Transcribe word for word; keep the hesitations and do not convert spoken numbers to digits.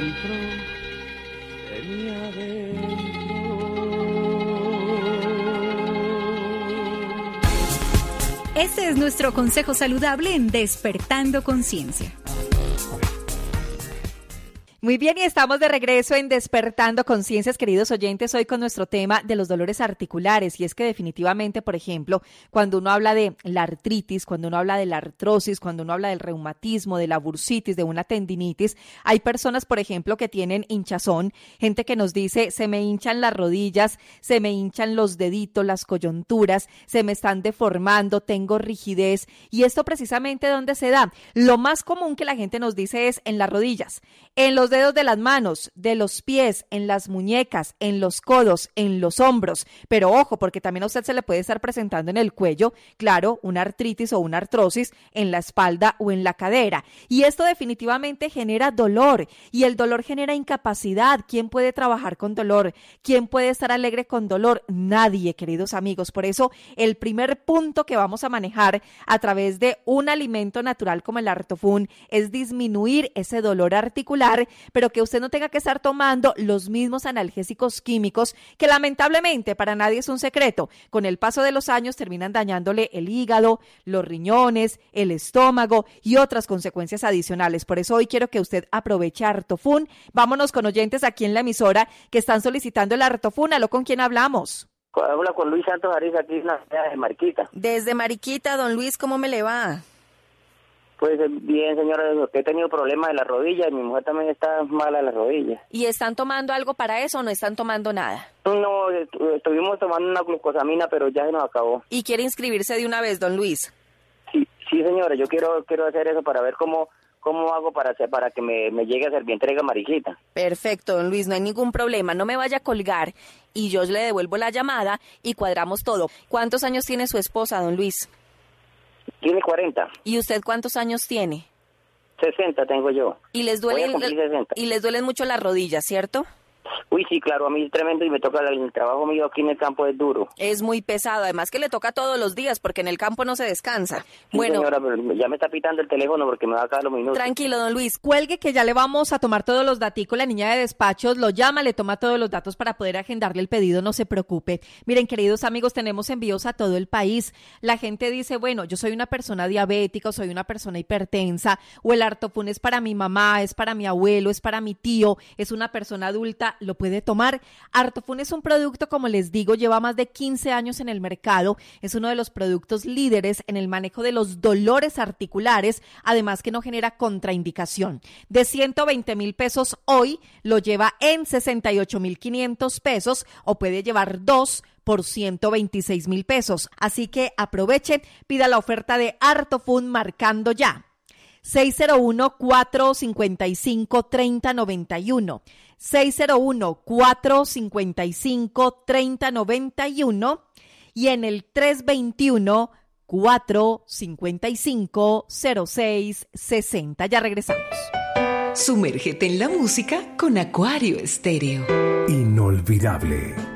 adentro, de mi adentro. Este es nuestro consejo saludable en Despertando Conciencia. Muy bien, y estamos de regreso en Despertando Conciencias, queridos oyentes, hoy con nuestro tema de los dolores articulares. Y es que definitivamente, por ejemplo, cuando uno habla de la artritis, cuando uno habla de la artrosis, cuando uno habla del reumatismo, de la bursitis, de una tendinitis, hay personas, por ejemplo, que tienen hinchazón, gente que nos dice, se me hinchan las rodillas, se me hinchan los deditos, las coyunturas, se me están deformando, tengo rigidez. Y esto precisamente, ¿dónde se da? Lo más común que la gente nos dice es en las rodillas, en los dedos de las manos, de los pies, en las muñecas, en los codos, en los hombros. Pero ojo, porque también a usted se le puede estar presentando en el cuello, claro, una artritis o una artrosis en la espalda o en la cadera. Y esto definitivamente genera dolor, y el dolor genera incapacidad. ¿Quién puede trabajar con dolor? ¿Quién puede estar alegre con dolor? Nadie, queridos amigos. Por eso, el primer punto que vamos a manejar a través de un alimento natural como el Artofun es disminuir ese dolor articular, pero que usted no tenga que estar tomando los mismos analgésicos químicos que lamentablemente para nadie es un secreto. Con el paso de los años terminan dañándole el hígado, los riñones, el estómago y otras consecuencias adicionales. Por eso hoy quiero que usted aproveche Artofun. Vámonos con oyentes aquí en la emisora que están solicitando el Artofun. ¿Aló, con quién hablamos? Habla con Luis Santos Ariza, aquí en la ciudad de Mariquita. Desde Mariquita, don Luis, ¿cómo me le va? Pues bien, señora, he tenido problemas de la rodilla y mi mujer también está mala de la rodilla. ¿Y están tomando algo para eso o no están tomando nada? No, estuvimos tomando una glucosamina, pero ya se nos acabó. ¿Y quiere inscribirse de una vez, don Luis? Sí, sí, señora, yo quiero quiero hacer eso para ver cómo cómo hago para hacer, para que me, me llegue a Servientrega Mariquita. Perfecto, don Luis, no hay ningún problema, no me vaya a colgar y yo le devuelvo la llamada y cuadramos todo. ¿Cuántos años tiene su esposa, don Luis? Tiene cuarenta. ¿Y usted cuántos años tiene? sesenta tengo yo. ¿Y les duelen, y les duelen mucho las rodillas, cierto? Uy, sí, claro, a mí es tremendo y me toca, el trabajo mío aquí en el campo es duro. Es muy pesado, además que le toca todos los días porque en el campo no se descansa. Sí, bueno, señora, pero ya me está pitando el teléfono porque me va a acabar los minutos. Tranquilo, don Luis, cuelgue que ya le vamos a tomar todos los daticos, la niña de despachos lo llama, le toma todos los datos para poder agendarle el pedido, no se preocupe. Miren, queridos amigos, tenemos envíos a todo el país. La gente dice, bueno, yo soy una persona diabética, o soy una persona hipertensa, o el Artofun es para mi mamá, es para mi abuelo, es para mi tío, es una persona adulta, ¿lo puede tomar? Artofun es un producto, como les digo, lleva más de quince años en el mercado, es uno de los productos líderes en el manejo de los dolores articulares, además que no genera contraindicación. De ciento veinte mil pesos hoy lo lleva en sesenta y ocho mil quinientos pesos o puede llevar dos por ciento veintiséis mil pesos. Así que aproveche, pida la oferta de Artofun marcando ya. seis cero uno, cuatro cinco cinco, tres cero nueve uno. seis cero uno, cuatro cinco cinco, tres cero nueve uno y en el tres dos uno, cuatro cinco cinco, cero seis seis cero. Ya regresamos. Sumérgete en la música con Acuario Estéreo. Inolvidable.